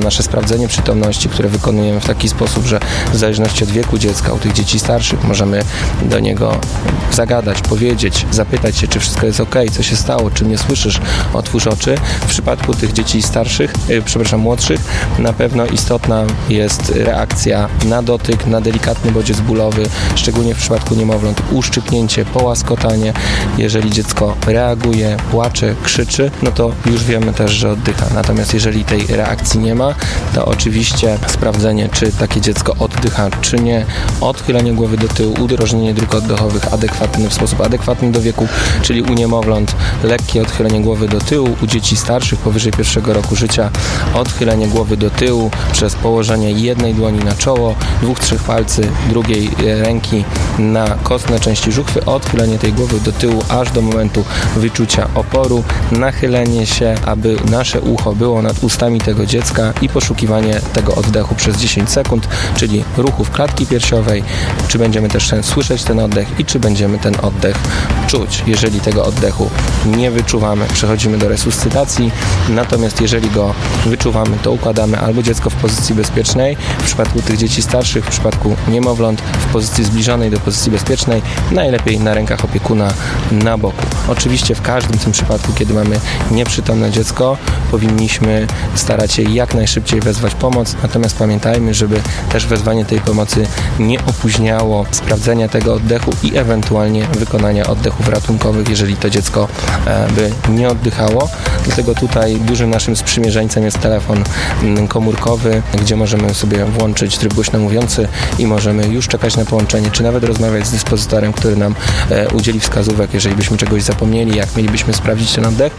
nasze sprawdzenie przytomności, które wykonujemy w taki sposób, że w zależności od wieku dziecka, u tych dzieci starszych możemy do niego zagadać, powiedzieć, zapytać się, czy wszystko jest ok, co się stało, czy mnie słyszysz, otwórz oczy. W przypadku tych dzieci starszych, młodszych, na pewno istotna jest reakcja na dotyk, na delikatny bodziec bólowy, szczególnie w przypadku niemowląt, uszczypnięcie, połaskotanie. Jeżeli dziecko reaguje, płacze, krzyczy, no to już wiemy też, że oddycha. Natomiast jeżeli tej reakcji nie ma, to oczywiście sprawdzenie, czy takie dziecko oddycha, czy nie, odchylenie głowy do tyłu, udrożnienie dróg oddechowych w sposób adekwatny do wieku, czyli u niemowląt lekkie odchylenie głowy do tyłu, u dzieci starszych powyżej 1 roku życia odchylenie głowy do tyłu przez położenie jednej dłoni na czoło, 2-3 palcy drugiej ręki na kostne części żuchwy, odchylenie tej głowy do tyłu aż do momentu wyczucia oporu, nachylenie się, aby nasze ucho było nad ustami tego dziecka i poszukiwanie tego oddechu przez 10 sekund, czyli ruchów klatki piersiowej, czy będziemy też słyszeć ten oddech i czy będziemy ten oddech czuć. Jeżeli tego oddechu nie wyczuwamy, przechodzimy do resuscytacji, natomiast jeżeli go wyczuwamy, to układamy albo dziecko w pozycji bezpiecznej, w przypadku tych dzieci starszych, w przypadku niemowląt w pozycji zbliżonej do pozycji bezpiecznej, najlepiej na rękach opiekuna na boku. Oczywiście w każdym tym przypadku, kiedy mamy nieprzytomne dziecko, powinniśmy starać się jak najszybciej wezwać pomoc, natomiast pamiętajmy, żeby też wezwanie tej pomocy nie opóźniało sprawdzenia tego oddechu i ewentualnie wykonania oddechów ratunkowych, jeżeli to dziecko by nie oddychało. Dlatego tutaj dużym naszym sprzymierzeńcem jest telefon komórkowy, gdzie możemy sobie włączyć tryb głośno mówiący i możemy już czekać na połączenie, czy nawet rozmawiać z dyspozytorem, który nam udzieli wskazówek, jeżeli byśmy czegoś zapomnieli, jak mielibyśmy sprawdzić ten oddech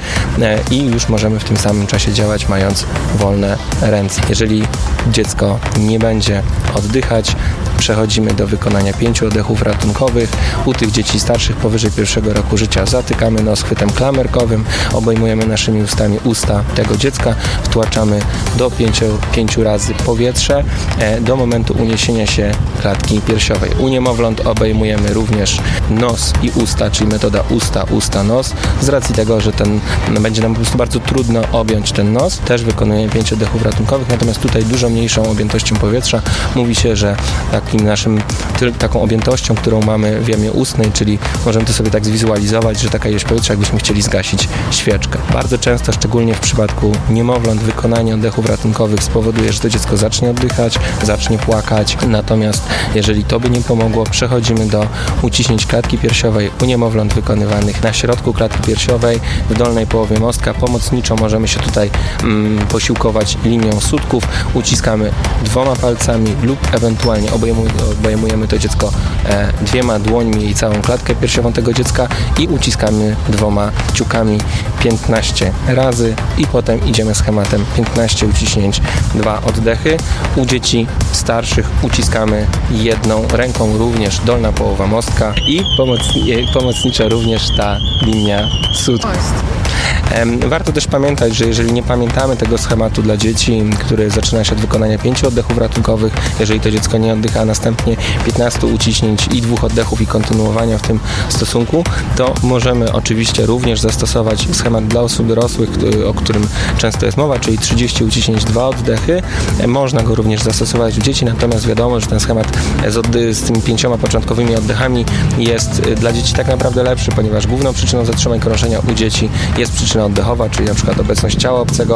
i już możemy w tym samym czasie działać, mając wolne ręce. Jeżeli dziecko nie będzie oddychać, przechodzimy do wykonania 5 oddechów ratunkowych. U tych dzieci starszych powyżej 1 roku życia zatykamy nos chwytem klamerkowym, obejmujemy naszymi ustami usta tego dziecka, wtłaczamy do 5 razy powietrze do momentu uniesienia się klatki piersiowej. U niemowląt obejmujemy również nos i usta, czyli metoda usta, nos. Z racji tego, że będzie nam po prostu bardzo trudno objąć ten nos, też wykonujemy 5 oddechów ratunkowych, natomiast tutaj dużo mniejszą objętością powietrza. Mówi się, że taką objętością, którą mamy w jamie ustnej, czyli możemy to sobie tak zwizualizować, że taka ilość powietrza, jakbyśmy chcieli zgasić świeczkę. Bardzo często, szczególnie w przypadku niemowląt, wykonanie oddechów ratunkowych spowoduje, że to dziecko zacznie oddychać, zacznie płakać. Natomiast jeżeli to by nie pomogło, przechodzimy do uciśnięć klatki piersiowej u niemowląt wykonywanych na środku klatki piersiowej, w dolnej połowie mostka. Pomocniczo możemy się tutaj posiłkować linią sutków. Uciskamy 2 palcami lub ewentualnie obejmujemy to dziecko 2 dłońmi i całą klatkę piersiową tego dziecka i uciskamy 2 ciukami 15 razy i potem idziemy schematem 15 uciśnięć, 2 oddechy. U dzieci starszych uciskamy 1 ręką, również dolna połowa mostka i pomocnicza również ta linia sutków. Warto też pamiętać, że jeżeli nie pamiętamy tego schematu dla dzieci, który zaczyna się od wykonania 5 oddechów ratunkowych, jeżeli to dziecko nie oddycha, a następnie 15 uciśnięć i 2 oddechów i kontynuowania w tym stosunku, to możemy oczywiście również zastosować schemat dla osób dorosłych, o którym często jest mowa, czyli 30 uciśnięć, 2 oddechy. Można go również zastosować u dzieci, natomiast wiadomo, że ten schemat z tymi 5 początkowymi oddechami jest dla dzieci tak naprawdę lepszy, ponieważ główną przyczyną zatrzymań krążenia u dzieci jest przyczyna oddechowa, czyli na przykład obecność ciała obcego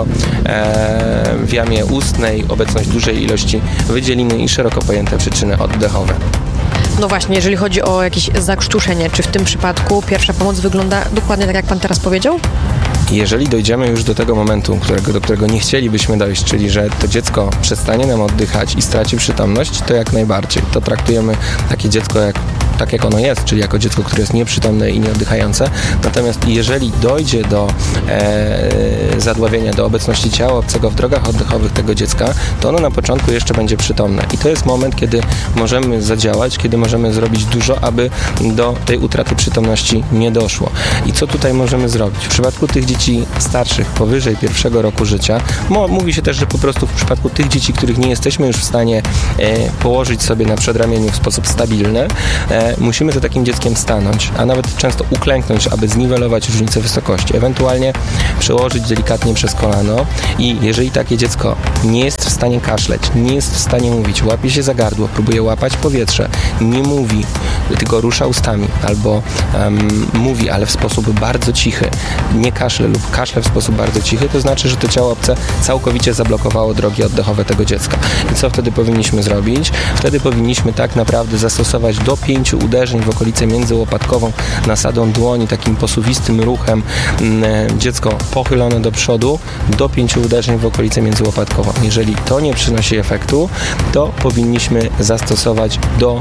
w jamie ustnej, obecność dużej ilości wydzieliny i szeroko pojęte przyczyny oddechowe. No właśnie, jeżeli chodzi o jakieś zakrztuszenie, czy w tym przypadku pierwsza pomoc wygląda dokładnie tak, jak pan teraz powiedział? Jeżeli dojdziemy już do tego momentu, do którego nie chcielibyśmy dojść, czyli że to dziecko przestanie nam oddychać i straci przytomność, to jak najbardziej. To traktujemy takie dziecko tak jak ono jest, czyli jako dziecko, które jest nieprzytomne i nieoddychające. Natomiast jeżeli dojdzie do zadławienia, do obecności ciała obcego w drogach oddechowych tego dziecka, to ono na początku jeszcze będzie przytomne. I to jest moment, kiedy możemy zadziałać, kiedy możemy zrobić dużo, aby do tej utraty przytomności nie doszło. I co tutaj możemy zrobić? W przypadku tych dzieci starszych, powyżej 1 roku życia, mówi się też, że po prostu w przypadku tych dzieci, których nie jesteśmy już w stanie położyć sobie na przedramieniu w sposób stabilny, musimy za takim dzieckiem stanąć, a nawet często uklęknąć, aby zniwelować różnicę wysokości, ewentualnie przełożyć delikatnie przez kolano i jeżeli takie dziecko nie jest w stanie kaszleć, nie jest w stanie mówić, łapie się za gardło, próbuje łapać powietrze, nie mówi, tylko rusza ustami albo mówi, ale w sposób bardzo cichy, nie kaszle lub kaszle w sposób bardzo cichy, to znaczy, że to ciało obce całkowicie zablokowało drogi oddechowe tego dziecka. I co wtedy powinniśmy zrobić? Wtedy powinniśmy tak naprawdę zastosować do 5 uderzeń w okolicę międzyłopatkową nasadą dłoni, takim posuwistym ruchem, dziecko pochylone do przodu, do 5 uderzeń w okolicę międzyłopatkową. Jeżeli to nie przynosi efektu, to powinniśmy zastosować do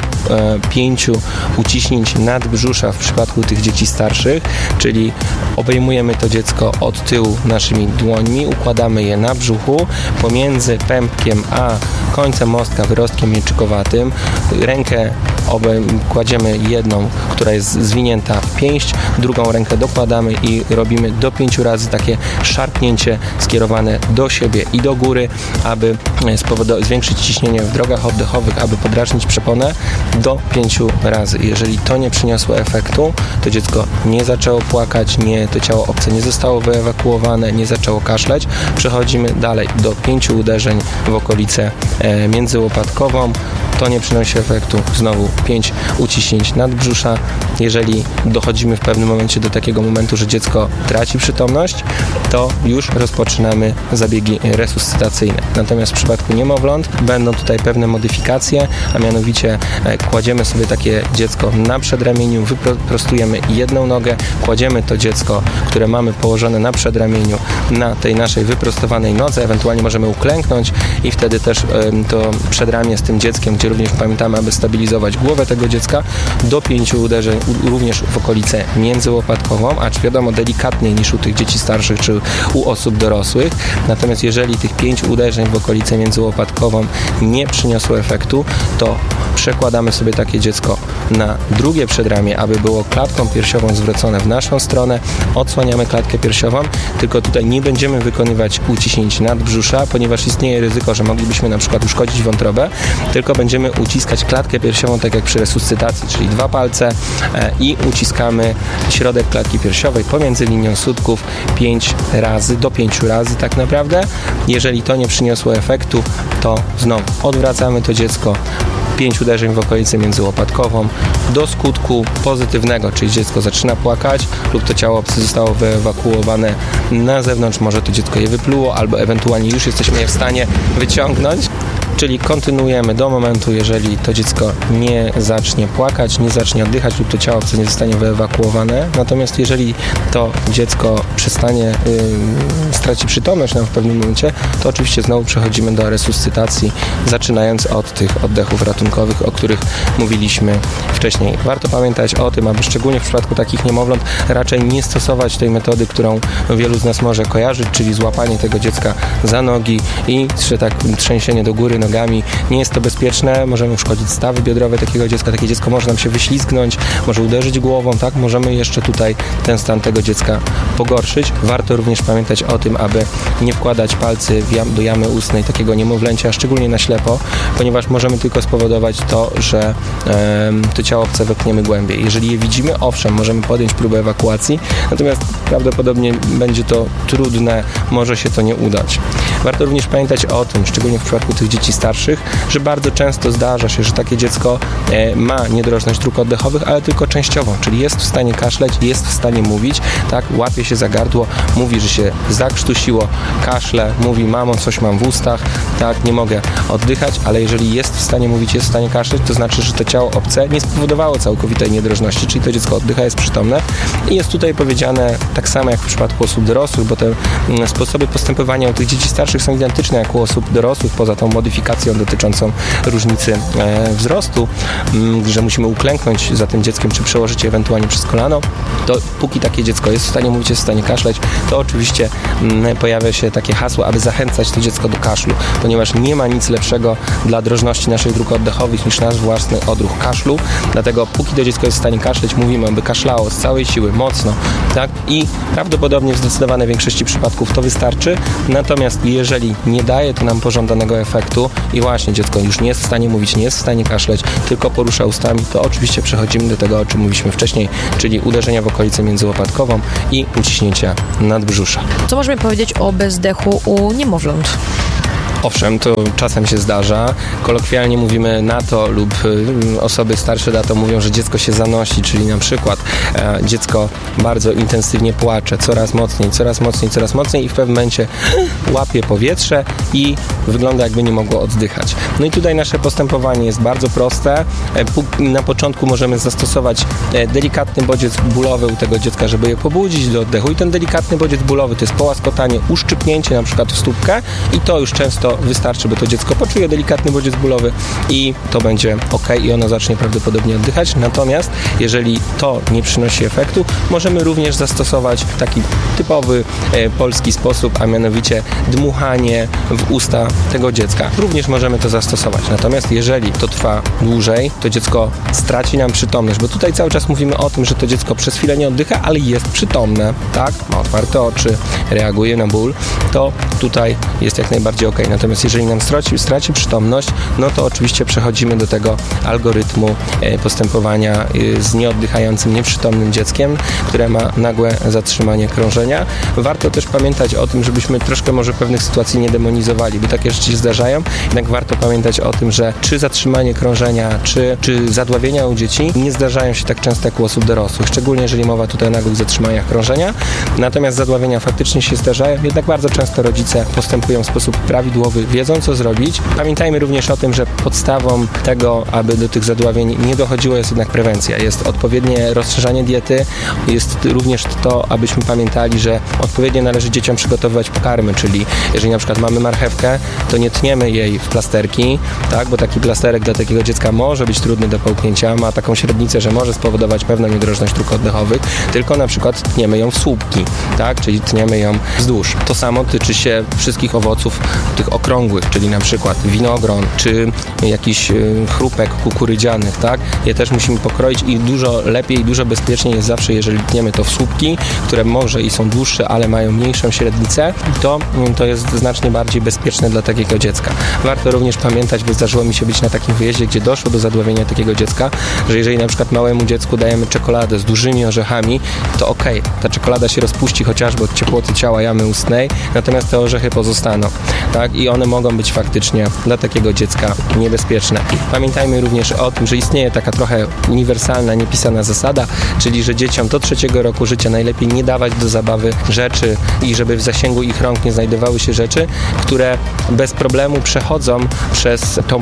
5 uciśnięć nadbrzusza w przypadku tych dzieci starszych, czyli obejmujemy to dziecko od tyłu naszymi dłońmi, układamy je na brzuchu, pomiędzy pępkiem a końcem mostka, wyrostkiem mieczykowatym. Rękę kładziemy jedną, która jest zwinięta w pięść, drugą rękę dokładamy i robimy do 5 razy takie szarpnięcie skierowane do siebie i do góry, aby zwiększyć ciśnienie w drogach oddechowych, aby podrażnić przeponę do 5 razy. Jeżeli to nie przyniosło efektu, to dziecko nie zaczęło płakać, to ciało obce nie zostało wyewakuowane, nie zaczęło kaszleć, przechodzimy dalej do 5 uderzeń w okolicę międzyłopatkową. To nie przynosi efektu. Znowu 5 uciśnięć nadbrzusza. Jeżeli dochodzimy w pewnym momencie do takiego momentu, że dziecko traci przytomność, to już rozpoczynamy zabiegi resuscytacyjne. Natomiast w przypadku niemowląt będą tutaj pewne modyfikacje, a mianowicie kładziemy sobie takie dziecko na przedramieniu, wyprostujemy jedną nogę, kładziemy to dziecko, które mamy położone na przedramieniu, na tej naszej wyprostowanej nodze, ewentualnie możemy uklęknąć i wtedy też to przedramię z tym dzieckiem, gdzie również pamiętamy, aby stabilizować głowę tego dziecka, do 5 uderzeń również w okolicę międzyłopatkową, acz wiadomo delikatniej niż u tych dzieci starszych czy u osób dorosłych. Natomiast jeżeli tych 5 uderzeń w okolicę międzyłopatkową nie przyniosło efektu, to przekładamy sobie takie dziecko na drugie przedramię, aby było klatką piersiową zwrócone w naszą stronę, odsłaniamy klatkę piersiową, tylko tutaj nie będziemy wykonywać uciśnięć nadbrzusza, ponieważ istnieje ryzyko, że moglibyśmy na przykład uszkodzić wątrobę, tylko będziemy uciskać klatkę piersiową tak jak przy resuscytacji, czyli 2 palce i uciskamy środek klatki piersiowej pomiędzy linią sutków 5 razy, do 5 razy tak naprawdę. Jeżeli to nie przyniosło efektu, to znowu odwracamy to dziecko, 5 uderzeń w okolicę międzyłopatkową do skutku pozytywnego, czyli dziecko zaczyna płakać lub to ciało obce zostało wyewakuowane na zewnątrz, może to dziecko je wypluło albo ewentualnie już jesteśmy je w stanie wyciągnąć. Czyli kontynuujemy do momentu, jeżeli to dziecko nie zacznie płakać, nie zacznie oddychać lub to ciało obce nie zostanie wyewakuowane. Natomiast jeżeli to dziecko straci przytomność w pewnym momencie, to oczywiście znowu przechodzimy do resuscytacji, zaczynając od tych oddechów ratunkowych, o których mówiliśmy wcześniej. Warto pamiętać o tym, aby szczególnie w przypadku takich niemowląt raczej nie stosować tej metody, którą wielu z nas może kojarzyć, czyli złapanie tego dziecka za nogi i trzęsienie do góry nogami. Nie jest to bezpieczne, możemy uszkodzić stawy biodrowe takiego dziecka, takie dziecko może nam się wyślizgnąć, może uderzyć głową, tak? Możemy jeszcze tutaj ten stan tego dziecka pogorszyć. Warto również pamiętać o tym, aby nie wkładać palcy do jamy ustnej takiego niemowlęcia, szczególnie na ślepo, ponieważ możemy tylko spowodować to, że to ciało obce wepchniemy głębiej. Jeżeli je widzimy, owszem, możemy podjąć próbę ewakuacji, natomiast prawdopodobnie będzie to trudne, może się to nie udać. Warto również pamiętać o tym, szczególnie w przypadku tych dzieci starszych, że bardzo często zdarza się, że takie dziecko ma niedrożność dróg oddechowych, ale tylko częściową, czyli jest w stanie kaszleć, jest w stanie mówić, tak, łapie się za gardło, mówi, że się zakrztusiło, kaszle, mówi, mamo, coś mam w ustach, tak, nie mogę oddychać, ale jeżeli jest w stanie mówić, jest w stanie kaszleć, to znaczy, że to ciało obce nie spowodowało całkowitej niedrożności, czyli to dziecko oddycha, jest przytomne i jest tutaj powiedziane tak samo jak w przypadku osób dorosłych, bo te sposoby postępowania u tych dzieci starszych są identyczne jak u osób dorosłych, poza tą modyfikacją dotyczącą różnicy wzrostu, że musimy uklęknąć za tym dzieckiem, czy przełożyć je ewentualnie przez kolano, to póki takie dziecko jest w stanie mówić, jest w stanie kaszleć, to oczywiście pojawia się takie hasło, aby zachęcać to dziecko do kaszlu, ponieważ nie ma nic lepszego dla drożności naszych dróg oddechowych niż nasz własny odruch kaszlu, dlatego póki to dziecko jest w stanie kaszleć, mówimy, aby kaszlało z całej siły, mocno, tak, i prawdopodobnie w zdecydowanej większości przypadków to wystarczy, natomiast jeżeli nie daje to nam pożądanego efektu, i właśnie dziecko już nie jest w stanie mówić, nie jest w stanie kaszleć, tylko porusza ustami, to oczywiście przechodzimy do tego, o czym mówiliśmy wcześniej, czyli uderzenia w okolicę międzyłopatkową i uciśnięcia nadbrzusza. Co możemy powiedzieć o bezdechu u niemowląt? Owszem, to czasem się zdarza. Kolokwialnie mówimy na to lub osoby starsze na to mówią, że dziecko się zanosi, czyli na przykład dziecko bardzo intensywnie płacze, coraz mocniej i w pewnym momencie łapie powietrze i wygląda jakby nie mogło oddychać. No i tutaj nasze postępowanie jest bardzo proste. Na początku możemy zastosować delikatny bodziec bólowy u tego dziecka, żeby je pobudzić do oddechu i ten delikatny bodziec bólowy to jest połaskotanie, uszczypnięcie na przykład w stópkę i to już często wystarczy, by to dziecko poczuje delikatny bodziec bólowy i to będzie ok i ono zacznie prawdopodobnie oddychać. Natomiast jeżeli to nie przynosi efektu, możemy również zastosować taki typowy polski sposób, a mianowicie dmuchanie w usta tego dziecka. Również możemy to zastosować. Natomiast jeżeli to trwa dłużej, to dziecko straci nam przytomność, bo tutaj cały czas mówimy o tym, że to dziecko przez chwilę nie oddycha, ale jest przytomne, tak? Ma otwarte oczy, reaguje na ból, to tutaj jest jak najbardziej ok. Natomiast jeżeli nam straci przytomność, no to oczywiście przechodzimy do tego algorytmu postępowania z nieoddychającym, nieprzytomnym dzieckiem, które ma nagłe zatrzymanie krążenia. Warto też pamiętać o tym, żebyśmy troszkę może pewnych sytuacji nie demonizowali, bo takie rzeczy się zdarzają, jednak warto pamiętać o tym, że czy zatrzymanie krążenia, czy zadławienia u dzieci nie zdarzają się tak często jak u osób dorosłych, szczególnie jeżeli mowa tutaj o nagłych zatrzymaniach krążenia. Natomiast zadławienia faktycznie się zdarzają, jednak bardzo często rodzice postępują w sposób prawidłowy, wiedzą co zrobić. Pamiętajmy również o tym, że podstawą tego, aby do tych zadławień nie dochodziło, jest jednak prewencja. Jest odpowiednie rozszerzanie diety, jest również to, abyśmy pamiętali, że odpowiednio należy dzieciom przygotowywać pokarmy, czyli jeżeli na przykład mamy marchewkę, to nie tniemy jej w plasterki, tak, bo taki plasterek dla takiego dziecka może być trudny do połknięcia, ma taką średnicę, że może spowodować pewną niedrożność dróg oddechowych, tylko na przykład tniemy ją w słupki, tak, czyli tniemy ją wzdłuż. To samo tyczy się wszystkich owoców tych okrągłych, czyli na przykład winogron, czy jakiś chrupek kukurydzianych, tak, je też musimy pokroić i dużo lepiej, dużo bezpieczniej jest zawsze, jeżeli tniemy to w słupki, które może i są dłuższe, ale mają mniejszą średnicę, to jest znacznie bardziej bezpieczne dla takiego dziecka. Warto również pamiętać, bo zdarzyło mi się być na takim wyjeździe, gdzie doszło do zadławienia takiego dziecka, że jeżeli na przykład małemu dziecku dajemy czekoladę z dużymi orzechami, to okej, ta czekolada się rozpuści chociażby od ciepłoty ciała jamy ustnej, natomiast te orzechy pozostaną, tak, i one mogą być faktycznie dla takiego dziecka niebezpieczne. Pamiętajmy również o tym, że istnieje taka trochę uniwersalna, niepisana zasada, czyli że dzieciom do 3 roku życia najlepiej nie dawać do zabawy rzeczy i żeby w zasięgu ich rąk nie znajdowały się rzeczy, które bez problemu przechodzą przez tą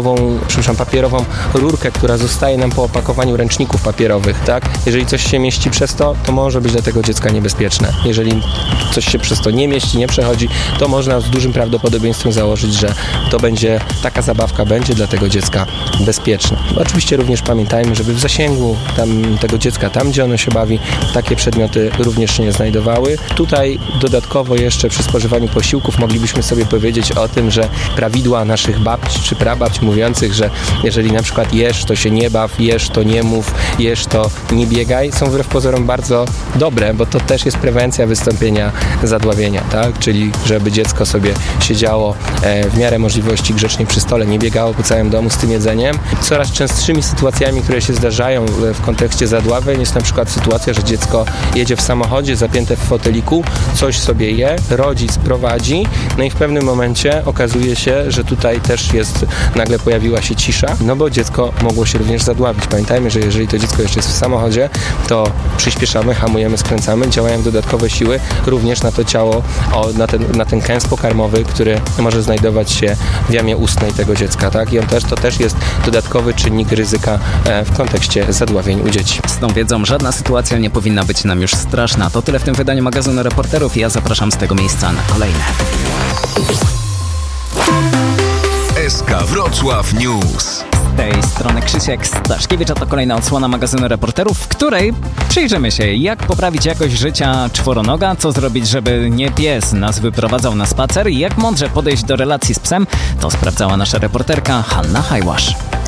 papierową rurkę, która zostaje nam po opakowaniu ręczników papierowych, tak? Jeżeli coś się mieści przez to może być dla tego dziecka niebezpieczne. Jeżeli coś się przez to nie mieści, nie przechodzi, to można z dużym prawdopodobieństwem założyć, że taka zabawka będzie dla tego dziecka bezpieczna. Oczywiście również pamiętajmy, żeby w zasięgu tego dziecka, tam gdzie ono się bawi, takie przedmioty również się nie znajdowały. Tutaj dodatkowo jeszcze przy spożywaniu posiłków moglibyśmy sobie powiedzieć o tym, że prawidła naszych babci czy prababci mówiących, że jeżeli na przykład jesz, to się nie baw, jesz, to nie mów, jesz, to nie biegaj, są wbrew pozorom bardzo dobre, bo to też jest prewencja wystąpienia zadławienia, tak? Czyli żeby dziecko sobie siedziało w miarę możliwości grzecznie przy stole, nie biegało po całym domu z tym jedzeniem. Coraz częstszymi sytuacjami, które się zdarzają w kontekście zadławień, jest na przykład sytuacja, że dziecko jedzie w samochodzie, zapięte w foteliku, coś sobie je, rodzic prowadzi, no i w pewnym momencie okazuje się, że tutaj też nagle pojawiła się cisza, no bo dziecko mogło się również zadławić. Pamiętajmy, że jeżeli to dziecko jeszcze jest w samochodzie, to przyspieszamy, hamujemy, skręcamy, działają dodatkowe siły również na to ciało, na ten kęs pokarmowy, który może znajdować się w jamie ustnej tego dziecka, tak? I to też jest dodatkowy czynnik ryzyka w kontekście zadławień u dzieci. Z tą wiedzą żadna sytuacja nie powinna być nam już straszna. To tyle w tym wydaniu magazynu Reporterów i ja zapraszam z tego miejsca na kolejne. SK Wrocław News. Z tej strony Krzysiek Staszkiewicz, a to kolejna odsłona magazynu Reporterów, w której przyjrzymy się, jak poprawić jakość życia czworonoga, co zrobić, żeby nie pies nas wyprowadzał na spacer i jak mądrze podejść do relacji z psem. To sprawdzała nasza reporterka Hanna Hajłasz.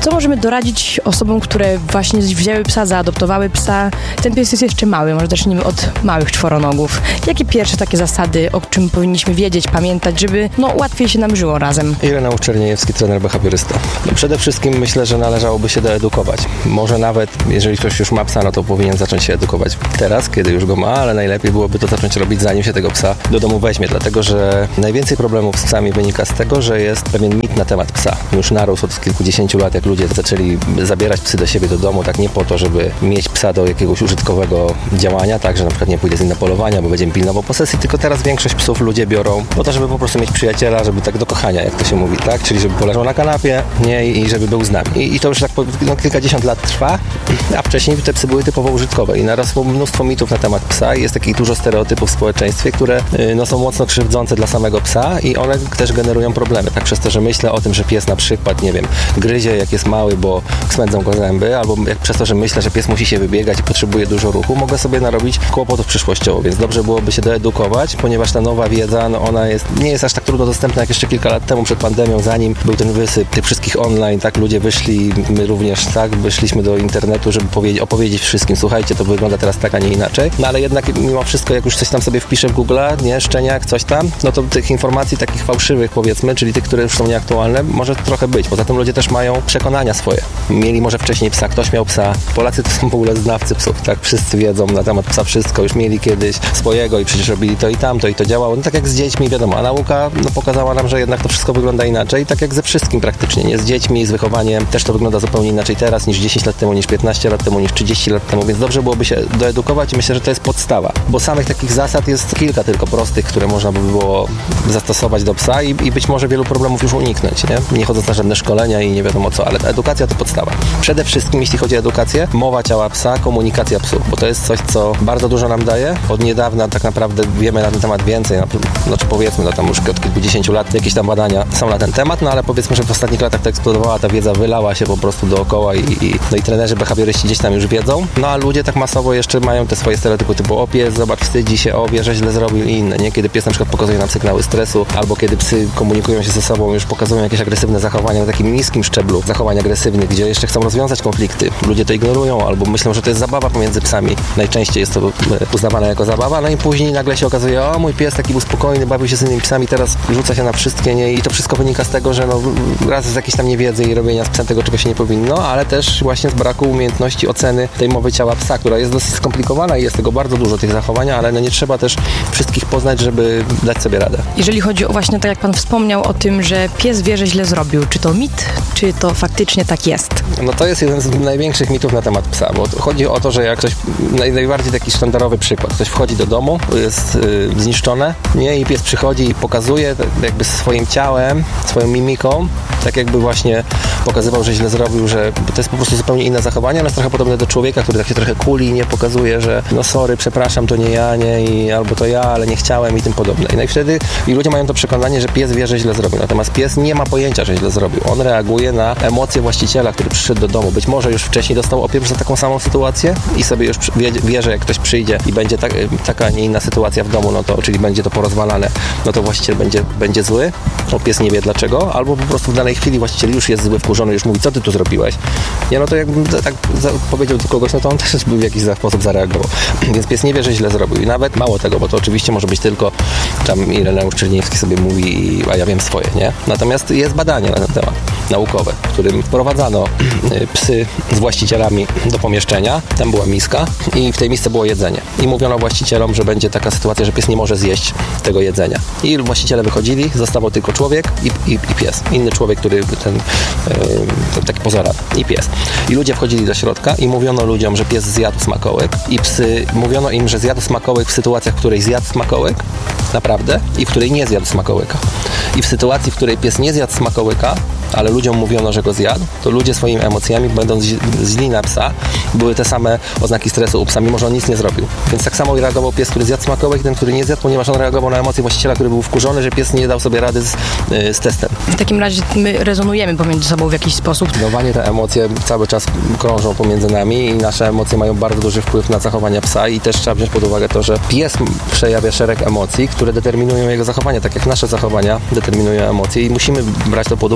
Co możemy doradzić osobom, które właśnie wzięły psa, zaadoptowały psa? Ten pies jest jeszcze mały, może zacznijmy od małych czworonogów. Jakie pierwsze takie zasady, o czym powinniśmy wiedzieć, pamiętać, żeby łatwiej się nam żyło razem? Ireneusz Czerniejewski, trener behawiorysta. Przede wszystkim myślę, że należałoby się doedukować. Może nawet, jeżeli ktoś już ma psa, no to powinien zacząć się edukować teraz, kiedy już go ma, ale najlepiej byłoby to zacząć robić, zanim się tego psa do domu weźmie, dlatego że najwięcej problemów z psami wynika z tego, że jest pewien mit na temat psa. Już narósł od kilkudziesięciu lat, jak ludzie zaczęli zabierać psy do siebie do domu, tak nie po to, żeby mieć psa do jakiegoś użytkowego działania, tak, że na przykład nie pójdzie z nim na polowania, bo będzie pilnował posesji, tylko teraz większość psów ludzie biorą po to, żeby po prostu mieć przyjaciela, żeby tak do kochania, jak to się mówi, tak, czyli żeby poleżał na kanapie, nie, i żeby był z nami. I to już tak kilkadziesiąt lat trwa, a wcześniej te psy były typowo użytkowe i narosło mnóstwo mitów na temat psa i jest takich dużo stereotypów w społeczeństwie, które są mocno krzywdzące dla samego psa i one też generują problemy, tak, przez to, że myślę o tym, że pies na przykład, nie wiem, gryzie jak jest mały, bo smędzą go zęby, albo jak przez to, że myślę, że pies musi się wybiegać i potrzebuje dużo ruchu, mogę sobie narobić kłopotów przyszłościowo, więc dobrze byłoby się doedukować, ponieważ ta nowa wiedza, ona nie jest aż tak trudno dostępna jak jeszcze kilka lat temu przed pandemią, zanim był ten wysyp tych wszystkich online, tak, ludzie wyszli, my również, tak, wyszliśmy do internetu, żeby opowiedzieć wszystkim, słuchajcie, to wygląda teraz tak, a nie inaczej, no ale jednak mimo wszystko, jak już coś tam sobie wpiszę w Google'a, nie, szczeniak, coś tam, no to tych informacji takich fałszywych, powiedzmy, czyli tych, które już są nieaktualne, może trochę być. Poza tym ludzie też mają przekonania swoje. Mieli może wcześniej psa, ktoś miał psa. Polacy to są w ogóle znawcy psów, tak? Wszyscy wiedzą na temat psa wszystko, już mieli kiedyś swojego i przecież robili to i tamto i to działało. No tak jak z dziećmi, wiadomo, a nauka pokazała nam, że jednak to wszystko wygląda inaczej, tak jak ze wszystkim praktycznie, nie? Z dziećmi, z wychowaniem też to wygląda zupełnie inaczej teraz niż 10 lat temu, niż 15 lat temu, niż 30 lat temu, więc dobrze byłoby się doedukować i myślę, że to jest podstawa, bo samych takich zasad jest kilka tylko prostych, które można by było zastosować do psa i być może wielu problemów już uniknąć, nie chodząc na żadne szkolenia i nie wiadomo co, ale edukacja to podstawa. Przede wszystkim, jeśli chodzi o edukację, mowa ciała psa, komunikacja psów, bo to jest coś, co bardzo dużo nam daje. Od niedawna tak naprawdę wiemy na ten temat więcej, znaczy powiedzmy, no tam już od kilkudziesięciu lat jakieś tam badania są na ten temat, no ale powiedzmy, że w ostatnich latach to eksplodowała, ta wiedza wylała się po prostu dookoła i trenerzy behawioryści gdzieś tam już wiedzą, no a ludzie tak masowo jeszcze mają te swoje stereotypy typu o pies, zobacz, wstydzi się, o wie, że źle zrobił i inne, nie? Kiedy pies na przykład pokazuje nam sygnały stresu, albo kiedy psy komunikują się ze sobą, już pokazują jakieś agresywne zachowania na takim niskim szczeblu zachowań agresywnych, gdzie jeszcze chcą rozwiązać konflikty. Ludzie to ignorują albo myślą, że to jest zabawa pomiędzy psami. Najczęściej jest to uznawane jako zabawa, no i później nagle się okazuje, o mój pies taki był spokojny, bawił się z innymi psami, teraz rzuca się na wszystkie, nie? I to wszystko wynika z tego, że raz z jakiejś tam niewiedzy i robienia z psem tego, czego się nie powinno, ale też właśnie z braku umiejętności oceny tej mowy ciała psa, która jest dosyć skomplikowana i jest tego bardzo dużo, tych zachowań, ale nie trzeba też wszystkich poznać, żeby dać sobie radę. Jeżeli chodzi o właśnie tak, jak pan wspomniał o tym, że pies wie, że źle zrobił, czy to mit, czy to faktycznie tak jest? No to jest jeden z największych mitów na temat psa, bo chodzi o to, że jak ktoś, najbardziej taki sztandarowy przykład, ktoś wchodzi do domu, jest zniszczone, nie, i pies przychodzi i pokazuje jakby swoim ciałem, swoją mimiką, tak jakby właśnie pokazywał, że źle zrobił, że to jest po prostu zupełnie inne zachowanie, ale jest trochę podobne do człowieka, który tak się trochę kuli, nie pokazuje, że no sorry, przepraszam, to nie ja, nie, i albo to ja, ale nie chciałem i tym podobne. No i wtedy ludzie mają to przekonanie, że pies wie, że źle zrobił, natomiast pies nie ma pojęcia, że źle zrobił. On reaguje na emocje właściciela, który przyszedł do domu. Być może już wcześniej dostał opiekę za taką samą sytuację i sobie już wie, że jak ktoś przyjdzie i będzie taka, nie inna sytuacja w domu, no to, czyli będzie to porozwalane, no to właściciel będzie zły, no pies nie wie dlaczego, albo po prostu w danej chwili właściciel już jest zły, wkurzony, już mówi, co ty tu zrobiłeś? Nie, no to jakbym tak powiedział do kogoś, no to on też by w jakiś sposób zareagował. Więc pies nie wie, że źle zrobił. I nawet mało tego, bo to oczywiście może być tylko tam Ireneusz Czerniejewski sobie mówi, a ja wiem swoje, nie? Natomiast jest badanie na ten temat, naukowe, w którym wprowadzano psy z właścicielami do pomieszczenia, tam była miska i w tej misce było jedzenie. I mówiono właścicielom, że będzie taka sytuacja, że pies nie może zjeść tego jedzenia. I właściciele wychodzili, zostawał tylko człowiek i pies. Inny człowiek, który taki pozorany i pies. I ludzie wchodzili do środka i mówiono ludziom, że pies zjadł smakołyk i psy, mówiono im, że zjadł smakołyk w sytuacjach, w której zjadł smakołyk, naprawdę, i w której nie zjadł smakołyka. I w sytuacji, w której pies nie zjadł smakołyka, ale ludziom mówiono, że go zjadł, to ludzie swoimi emocjami, będąc źli na psa, były te same oznaki stresu u psa, mimo że on nic nie zrobił. Więc tak samo reagował pies, który zjadł smakołyk, i ten, który nie zjadł, ponieważ on reagował na emocje właściciela, który był wkurzony, że pies nie dał sobie rady z testem. W takim razie my rezonujemy pomiędzy sobą w jakiś sposób. Zdecydowanie te emocje cały czas krążą pomiędzy nami i nasze emocje mają bardzo duży wpływ na zachowania psa i też trzeba wziąć pod uwagę to, że pies przejawia szereg emocji, które determinują jego zachowanie, tak jak nasze zachowania determinują emocje i musimy brać to pod uwagę, nie?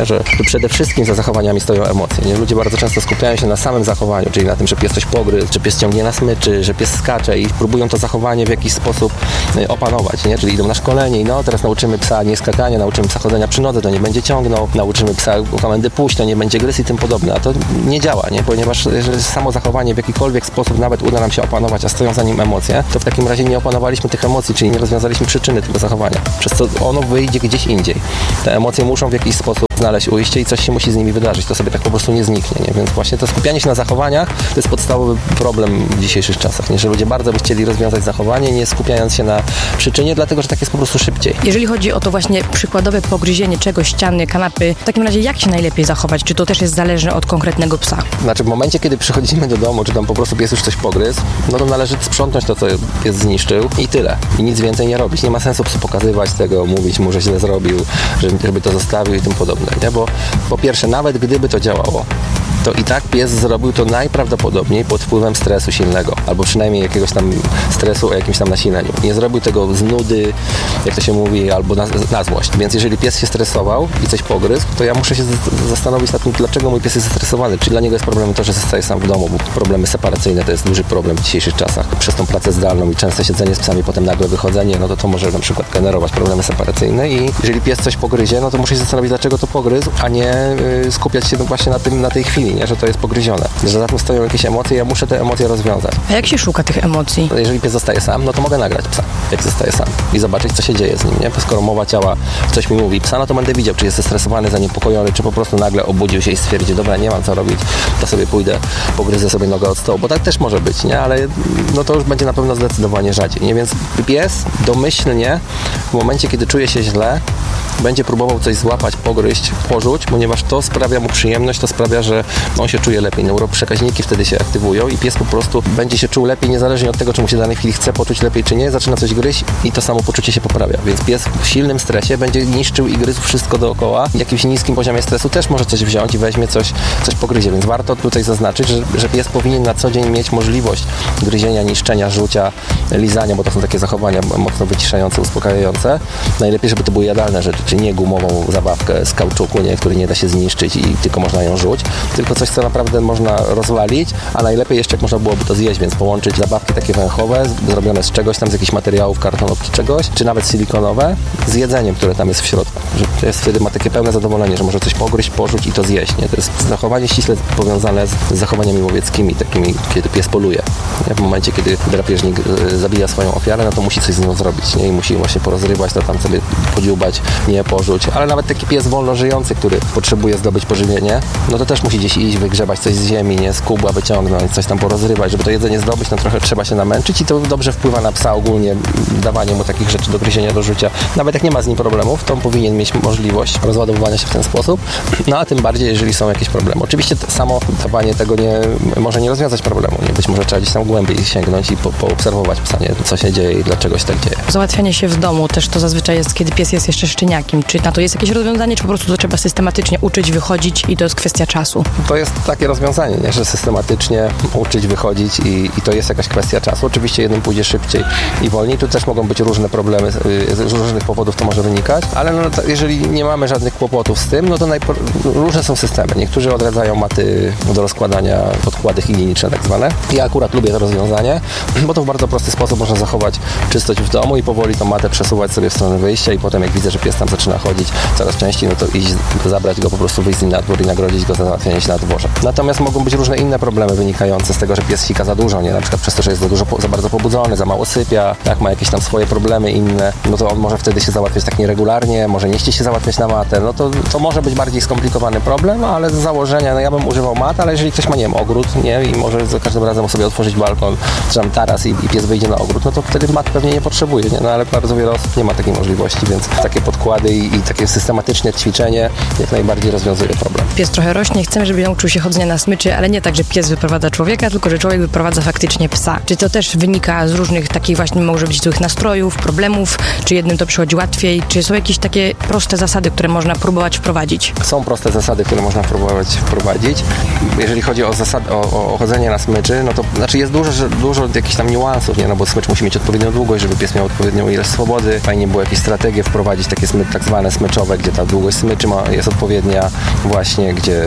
że przede wszystkim za zachowaniami stoją emocje, nie? Ludzie bardzo często skupiają się na samym zachowaniu, czyli na tym, że pies coś pogryzł, że pies ciągnie na smyczy, że pies skacze i próbują to zachowanie w jakiś sposób opanować, nie? Czyli idą na szkolenie i teraz nauczymy psa nie skakania, nauczymy psa chodzenia przy nodze, to nie będzie ciągnął, nauczymy psa komendy puść, to nie będzie gryzł i tym podobne, a to nie działa, nie? Ponieważ jeżeli samo zachowanie w jakikolwiek sposób nawet uda nam się opanować, a stoją za nim emocje, to w takim razie nie opanowaliśmy tych emocji, czyli nie rozwiązaliśmy przyczyny tego zachowania, przez co ono wyjdzie gdzieś indziej. Te emocje muszą w jakiś sposób znaleźć ujście i coś się musi z nimi wydarzyć, to sobie tak po prostu nie zniknie, nie? Więc właśnie to skupianie się na zachowaniach to jest podstawowy problem w dzisiejszych czasach, nie? Że ludzie bardzo by chcieli rozwiązać zachowanie, nie skupiając się na przyczynie, dlatego, że tak jest po prostu szybciej. Jeżeli chodzi o to właśnie przykładowe pogryzienie czegoś, ściany, kanapy, w takim razie jak się najlepiej zachować? Czy to też jest zależne od konkretnego psa? Znaczy w momencie, kiedy przychodzimy do domu, czy tam po prostu pies już coś pogryzł, no to należy sprzątnąć to, co pies zniszczył i tyle. I nic więcej nie robić. Nie ma sensu psu pokazywać tego, mówić mu, że źle zrobił, żeby to zostawił i tym podobne, nie? Bo po pierwsze, nawet gdyby to działało, to i tak pies zrobił to najprawdopodobniej pod wpływem stresu silnego, albo przynajmniej jakiegoś tam stresu o jakimś tam nasileniu. Nie zrobił tego z nudy, jak to się mówi, albo na złość. Więc jeżeli pies się stresował i coś pogryzł, to ja muszę się zastanowić nad tym, dlaczego mój pies jest zestresowany. Czy dla niego jest problemem to, że zostaje sam w domu, bo problemy separacyjne to jest duży problem w dzisiejszych czasach. Przez tą pracę zdalną i częste siedzenie z psami, potem nagłe wychodzenie, no to może na przykład generować problemy separacyjne i jeżeli pies coś pogryzie, no to muszę się zastanowić, dlaczego to pogryzł, a nie skupiać się właśnie na tej chwili, nie? Że to jest pogryzione. Że za tym stoją jakieś emocje, ja muszę te emocje rozwiązać. A jak się szuka tych emocji? Jeżeli pies zostaje sam, no to mogę nagrać psa, jak zostaje sam i zobaczyć, co się dzieje z nim, nie? Bo skoro mowa ciała coś mi mówi psa, no to będę widział, czy jest zestresowany, zaniepokojony, czy po prostu nagle obudził się i stwierdzi, dobra, nie mam co robić, to sobie pójdę, pogryzę sobie nogę od stołu, bo tak też może być, nie? Ale no to już będzie na pewno zdecydowanie rzadziej, nie? Więc pies domyślnie w momencie, kiedy czuje się źle, będzie próbował coś złapać, pogryźć, porzuć, ponieważ to sprawia mu przyjemność, to sprawia, że on się czuje lepiej. Neuroprzekaźniki wtedy się aktywują i pies po prostu będzie się czuł lepiej, niezależnie od tego, czy mu się w danej chwili chce poczuć lepiej, czy nie, zaczyna coś gryźć i to samopoczucie się poprawia. Więc pies w silnym stresie będzie niszczył i gryzł wszystko dookoła. W jakimś niskim poziomie stresu też może coś wziąć i weźmie coś pogryzie. Więc warto tutaj zaznaczyć, że pies powinien na co dzień mieć możliwość gryzienia, niszczenia, rzucia, lizania, bo to są takie zachowania mocno wyciszające, uspokajające. Najlepiej, żeby to były jadalne rzeczy, czyli nie gumową zabawkę z kauczuku, nie, której nie da się zniszczyć i tylko można ją rzuć, tylko coś, co naprawdę można rozwalić, a najlepiej jeszcze jak można byłoby to zjeść, więc połączyć zabawki takie węchowe, zrobione z czegoś tam, z jakichś materiałów, kartonów czy czegoś, czy nawet silikonowe, z jedzeniem, które tam jest w środku. Że to jest wtedy ma takie pełne zadowolenie, że może coś pogryźć, porzuć i to zjeść, nie? To jest zachowanie ściśle powiązane z zachowaniami łowieckimi, takimi, kiedy pies poluje. Nie? W momencie, kiedy drapieżnik zabija swoją ofiarę, no to musi coś z nią zrobić, nie? I musi właśnie porozrywać, to tam sobie podziubać, nie porzuć, ale nawet taki pies wolno żyjący, który potrzebuje zdobyć pożywienie, no to też musi gdzieś iść, wygrzebać coś z ziemi, nie? Z kubła wyciągnąć, coś tam porozrywać, żeby to jedzenie zdobyć, no trochę trzeba się namęczyć i to dobrze wpływa na psa ogólnie, dawanie mu takich rzeczy do gryzienia, do rzucia. Nawet jak nie ma z nim problemów, to on powinien mieć możliwość rozładowywania się w ten sposób, no a tym bardziej, jeżeli są jakieś problemy. Oczywiście samo dawanie tego może nie rozwiązać problemu, nie? Być może trzeba gdzieś tam głębiej sięgnąć i poobserwować psa, nie? Co się dzieje i dlaczego się tak dzieje. Załatwianie się w domu też to zazwyczaj jest, kiedy pies jest jeszcze szczeniakiem. Czy na to jest jakieś rozwiązanie, czy po prostu to trzeba systematycznie uczyć, wychodzić i to jest kwestia czasu? To jest takie rozwiązanie, nie? Że systematycznie uczyć, wychodzić i to jest jakaś kwestia czasu. Oczywiście jednym pójdzie szybciej i wolniej. Tu też mogą być różne problemy, z różnych powodów to może wynikać, ale no, jeżeli nie mamy żadnych kłopotów z tym, no to różne są systemy. Niektórzy odradzają maty do rozkładania, podkłady higieniczne tak zwane. Ja akurat lubię to rozwiązanie, bo to w bardzo prosty sposób można zachować czystość w domu i powoli tą matę przesuwać sobie w stronę wyjścia i potem jak widzę, że pies tam zaczyna chodzić coraz częściej, no to iść, zabrać go, po prostu wyjść z nim na dwór i nagrodzić go za załatwienie się na dworze. Natomiast mogą być różne inne problemy wynikające z tego, że pies sika za dużo, nie? Na przykład przez to, że jest za bardzo pobudzony, za mało sypia, tak, ma jakieś tam swoje problemy inne, no to on może wtedy się załatwiać tak nieregularnie, może nie chcieć się załatwiać na matę, no to może być bardziej skomplikowany problem, ale z założenia, no ja bym używał mat, ale jeżeli ktoś ma, nie wiem, ogród, nie? I może za każdym razem sobie otworzyć balkon, czy tam taras i pies wyjdzie na ogród, no to wtedy mat pewnie nie potrzebuje, nie? No ale bardzo wiele osób nie ma takiej możliwości, więc takie podkłady i takie systematyczne ćwiczenie jak najbardziej rozwiązuje problem. Pies trochę rośnie, chcemy, żeby nauczył się chodzenia na smyczy, ale nie tak, że pies wyprowadza człowieka, tylko że człowiek wyprowadza faktycznie psa. Czy to też wynika z różnych takich właśnie może być złych nastrojów, problemów, czy jednym to przychodzi łatwiej, czy są jakieś takie proste zasady, które można próbować wprowadzić? Są proste zasady, które można próbować wprowadzić. Jeżeli chodzi o zasady, o chodzenie na smyczy, no to znaczy jest dużo jakichś tam niuansów, nie? No bo smycz musi mieć odpowiednią długość, żeby pies miał odpowiednią ilość swobody. Fajnie było jakieś strategie wprowadzić, takie tak zwane smyczowe, gdzie ta długość smyczy jest odpowiednia właśnie, gdzie